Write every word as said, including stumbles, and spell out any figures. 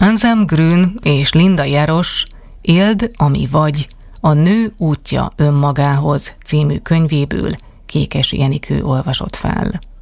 Anselm Grün és Linda Jarosz Éld, ami vagy, a Nő útja önmagához című könyvéből Kékesi Enikő olvasott fel.